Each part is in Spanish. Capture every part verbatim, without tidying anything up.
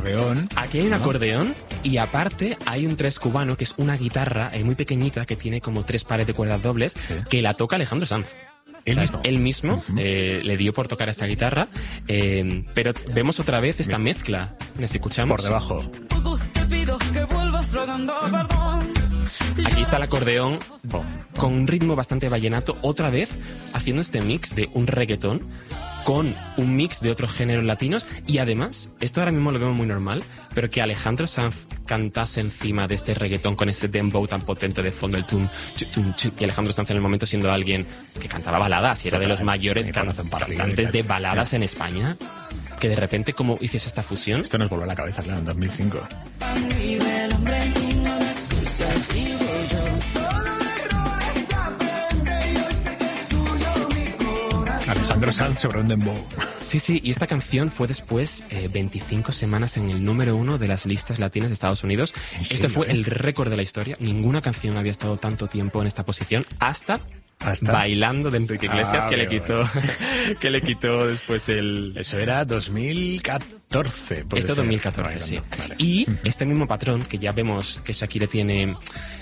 acordeón. Aquí hay un ¿no? acordeón y aparte hay un tres cubano que es una guitarra eh, muy pequeñita que tiene como tres pares de cuerdas dobles Sí. que la toca Alejandro Sanz. ¿Él O sea, mismo? Él mismo Uh-huh. eh, le dio por tocar esta guitarra, eh, pero vemos otra vez esta Bien. mezcla. Nos escuchamos. Por debajo. Aquí está el acordeón Pum. con un ritmo bastante vallenato, otra vez haciendo este mix de un reggaetón con un mix de otros géneros latinos y además, esto ahora mismo lo vemos muy normal, pero que Alejandro Sanz cantase encima de este reggaetón con este dembow tan potente de fondo, el tum, ch, tum, ch, y Alejandro Sanz en el momento siendo alguien que cantaba baladas y era de los mayores can- cantantes de baladas en España, que de repente como hiciese esta fusión. Esto nos voló a la cabeza, claro, en dos mil cinco. Alejandro Sanz sobre un dembow. Sí, sí, y esta canción fue después eh, veinticinco semanas en el número uno de las listas latinas de Estados Unidos. Este serio, fue eh? el récord de la historia. Ninguna canción había estado tanto tiempo en esta posición hasta, Hasta Bailando de Enrique Iglesias, Ah, que, le veo, quitó, que le quitó después el... Eso era dos mil catorce. puede Este ser. dos mil catorce, sí. Bailando, vale. Y este mismo patrón, que ya vemos que Shakira tiene...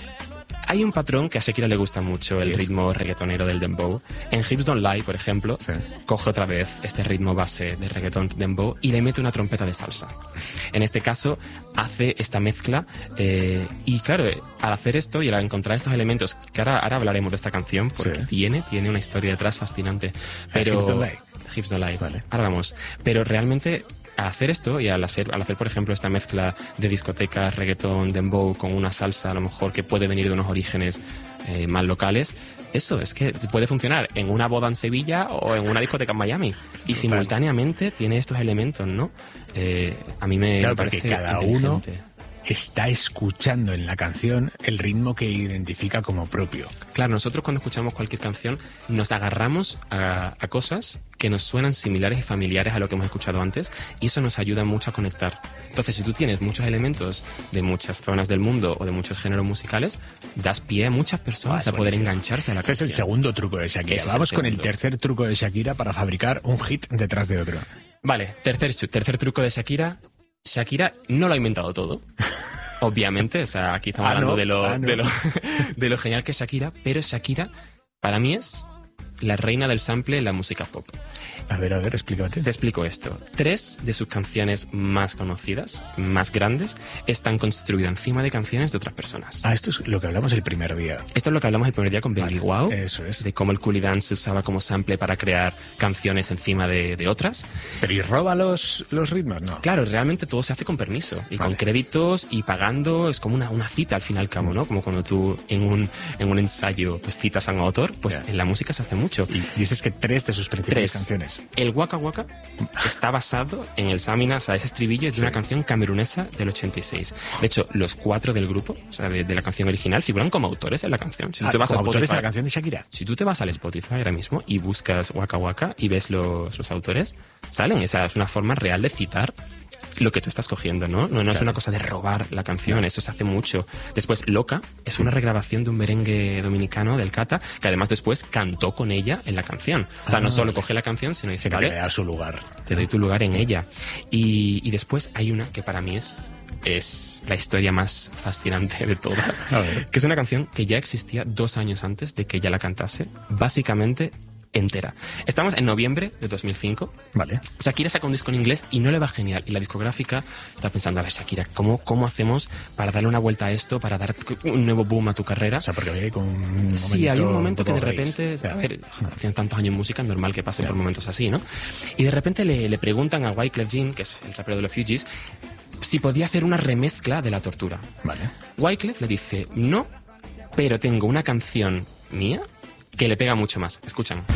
Hay un patrón que a Shakira le gusta mucho, el Yes. ritmo reggaetonero del dembow. En Hips Don't Lie, por ejemplo, Sí. coge otra vez este ritmo base de reggaeton dembow y le mete una trompeta de salsa. En este caso, hace esta mezcla eh, y claro, eh, al hacer esto y al encontrar estos elementos, que ahora, ahora hablaremos de esta canción, porque Sí. tiene, tiene una historia detrás fascinante. Pero, Hips Don't Lie. Hips Don't Lie. Vale. Ahora vamos. Pero realmente... Al hacer esto y al hacer, al hacer, por ejemplo, esta mezcla de discotecas, reggaetón, dembow con una salsa, a lo mejor que puede venir de unos orígenes eh, más locales, eso es que puede funcionar en una boda en Sevilla o en una discoteca en Miami. Y Total. simultáneamente tiene estos elementos, ¿no? Eh, a mí me Claro, parece porque cada uno inteligente. está escuchando en la canción el ritmo que identifica como propio. Claro, nosotros cuando escuchamos cualquier canción nos agarramos a, a cosas que nos suenan similares y familiares a lo que hemos escuchado antes y eso nos ayuda mucho a conectar. Entonces, si tú tienes muchos elementos de muchas zonas del mundo o de muchos géneros musicales, das pie a muchas personas Ah, es a poder buenísimo. engancharse a la Ese es canción. el segundo truco de Shakira. Ese es Vamos el con el segundo. tercer truco de Shakira para fabricar un hit detrás de otro. Vale, tercer, tercer truco de Shakira. Shakira no lo ha inventado todo. Obviamente, o sea, aquí estamos Ah, hablando ¿no? de, lo, Ah, ¿no? de, lo, de lo genial que es Shakira, pero Shakira, para mí, es la reina del sample en la música pop. A ver, a ver, explícate. Te explico esto. Tres de sus canciones más conocidas, más grandes, están construidas encima de canciones de otras personas. Ah, esto es lo que hablamos el primer día. Esto es lo que hablamos el primer día con Baby Wow, Eso es. de cómo el Coolie Dance se usaba como sample para crear canciones encima de, de otras. Pero ¿y roba los, los ritmos? No. Claro, realmente todo se hace con permiso y con Vale. créditos y pagando. Es como una, una cita al fin y al cabo, ¿no? Como cuando tú en un, en un ensayo pues citas a un autor, pues Ya. en la música se hace mucho. Y dices que tres de sus principales Tres. canciones. El Waka Waka está basado en el Samina, o sea, ese estribillo es de Sí. una canción camerunesa del ochenta y seis. De hecho, los cuatro del grupo, o sea, de, de la canción original, figuran como autores en la canción. Si tú Ah, te vas a como autores de Spotify, la canción de Shakira. si tú te vas al Spotify ahora mismo y buscas Waka Waka y ves los, los autores, salen. Esa es una forma real de citar lo que tú estás cogiendo, ¿no? No, no es Claro. una cosa de robar la canción, eso se hace mucho. Después, Loca es una regrabación de un merengue dominicano del Cata, que además después cantó con ella en la canción. O sea, Ah, no solo vale. coge la canción, sino dice, Tiene que vale, dar su lugar. te doy tu lugar en ella. Y, y después hay una que para mí es, es la historia más fascinante de todas, A ver. que es una canción que ya existía dos años antes de que ella la cantase, básicamente entera. Estamos en noviembre de dos mil cinco. Vale. Shakira saca un disco en inglés y no le va genial. Y la discográfica está pensando, a ver, Shakira, ¿cómo, cómo hacemos para darle una vuelta a esto, para dar un nuevo boom a tu carrera? O sea, porque había con un Sí, hay un momento que de poco repente, gris. a ver, haciendo tantos años en música, es normal que pasen Ya. por momentos así, ¿no? Y de repente le, le preguntan a Wyclef Jean, que es el rapero de los Fugees, si podía hacer una remezcla de La Tortura. Vale. Wyclef le dice, no, pero tengo una canción mía que le pega mucho más. Escuchan.